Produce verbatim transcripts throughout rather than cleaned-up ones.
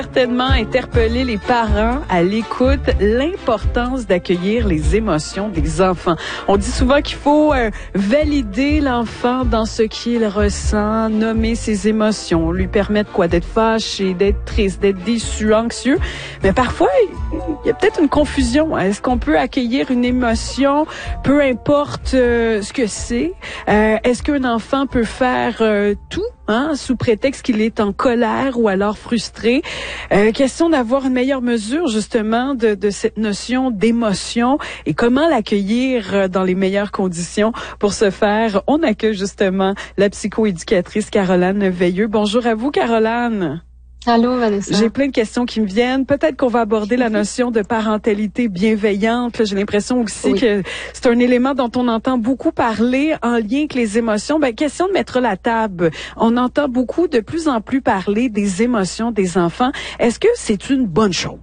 Certainement interpeller les parents à l'écoute, l'importance d'accueillir les émotions des enfants. On dit souvent qu'il faut euh, valider l'enfant dans ce qu'il ressent, nommer ses émotions, lui permettre quoi, d'être fâché, d'être triste, d'être déçu, anxieux. Mais parfois, il y a peut-être une confusion. Est-ce qu'on peut accueillir une émotion, peu importe euh, ce que c'est? Euh, est-ce qu'un enfant peut faire euh, tout? Hein, sous prétexte qu'il est en colère ou alors frustré. Euh, question d'avoir une meilleure mesure justement de, de cette notion d'émotion et comment l'accueillir dans les meilleures conditions. Pour ce faire, on accueille justement la psychoéducatrice Caroline Veilleux. Bonjour à vous, Caroline. Allô, Vanessa. J'ai plein de questions qui me viennent. Peut-être qu'on va aborder la notion de parentalité bienveillante. J'ai l'impression aussi oui. que c'est un élément dont on entend beaucoup parler en lien avec les émotions. Ben, question de mettre la table. On entend beaucoup, de plus en plus parler des émotions des enfants. Est-ce que c'est une bonne chose?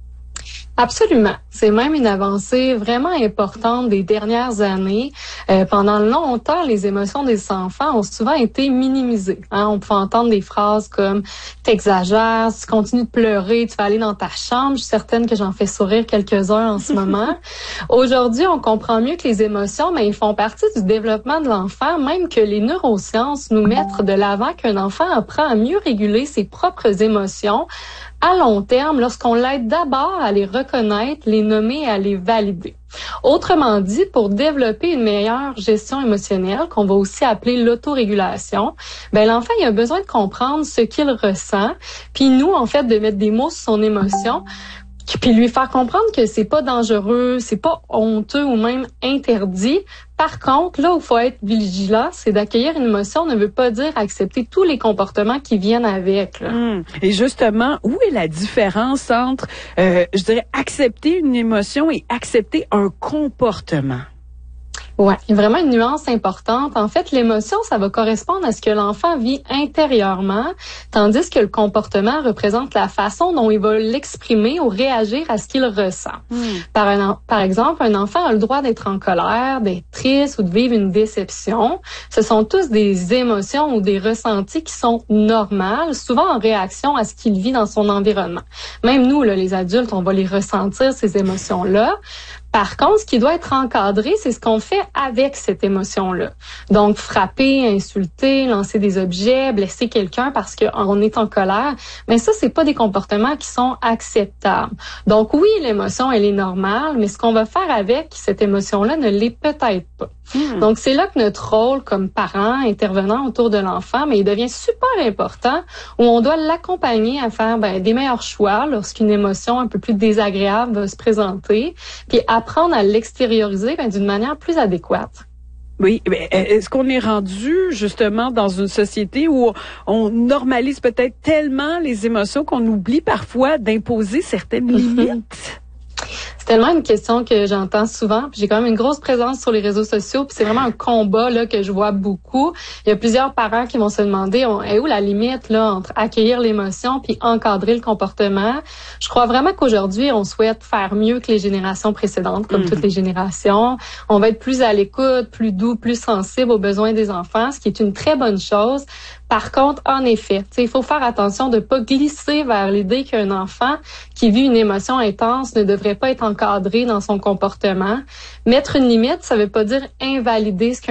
Absolument. C'est même une avancée vraiment importante des dernières années. Euh, pendant longtemps, les émotions des enfants ont souvent été minimisées. Hein? On peut entendre des phrases comme « t'exagères, tu continues de pleurer, tu vas aller dans ta chambre ». Je suis certaine que j'en fais sourire quelques-uns en ce moment. Aujourd'hui, on comprend mieux que les émotions, mais ils font partie du développement de l'enfant, même que les neurosciences nous mettent de l'avant qu'un enfant apprend à mieux réguler ses propres émotions à long terme lorsqu'on l'aide d'abord à les reconnaître, les nommer et à les valider. Autrement dit, pour développer une meilleure gestion émotionnelle, qu'on va aussi appeler l'autorégulation, ben l'enfant il a besoin de comprendre ce qu'il ressent, puis nous, en fait, de mettre des mots sur son émotion, puis lui faire comprendre que c'est pas dangereux, c'est pas honteux ou même interdit. Par contre, là où il faut être vigilant, c'est d'accueillir une émotion ne veut pas dire accepter tous les comportements qui viennent avec. Là. Mmh. Et justement, où est la différence entre, euh, je dirais, accepter une émotion et accepter un comportement? Ouais, il y a vraiment une nuance importante. En fait, l'émotion, ça va correspondre à ce que l'enfant vit intérieurement, tandis que le comportement représente la façon dont il va l'exprimer ou réagir à ce qu'il ressent. Mm. Par, un, par exemple, un enfant a le droit d'être en colère, d'être triste ou de vivre une déception. Ce sont tous des émotions ou des ressentis qui sont normales, souvent en réaction à ce qu'il vit dans son environnement. Même nous, là, les adultes, on va les ressentir, ces émotions-là. Par contre, ce qui doit être encadré, c'est ce qu'on fait avec cette émotion-là. Donc, frapper, insulter, lancer des objets, blesser quelqu'un parce qu'on est en colère, mais ça, c'est pas des comportements qui sont acceptables. Donc, oui, l'émotion, elle est normale, mais ce qu'on va faire avec cette émotion-là ne l'est peut-être pas. Mmh. Donc, c'est là que notre rôle comme parent, intervenant autour de l'enfant, mais il devient super important, où on doit l'accompagner à faire ben, des meilleurs choix lorsqu'une émotion un peu plus désagréable va se présenter, puis apprendre à l'extérioriser ben, d'une manière plus adéquate. Oui, mais est-ce qu'on est rendu justement dans une société où on normalise peut-être tellement les émotions qu'on oublie parfois d'imposer certaines limites? C'est tellement une question que j'entends souvent. Puis j'ai quand même une grosse présence sur les réseaux sociaux. Puis c'est vraiment un combat là que je vois beaucoup. Il y a plusieurs parents qui vont se demander on, est où la limite là entre accueillir l'émotion puis encadrer le comportement. Je crois vraiment qu'aujourd'hui on souhaite faire mieux que les générations précédentes, comme mm-hmm. toutes les générations. On va être plus à l'écoute, plus doux, plus sensible aux besoins des enfants, ce qui est une très bonne chose. Par contre, en effet, il faut faire attention de ne pas glisser vers l'idée qu'un enfant qui vit une émotion intense ne devrait pas être encadré dans son comportement. Mettre une limite, ça ne veut pas dire invalider ce qu'un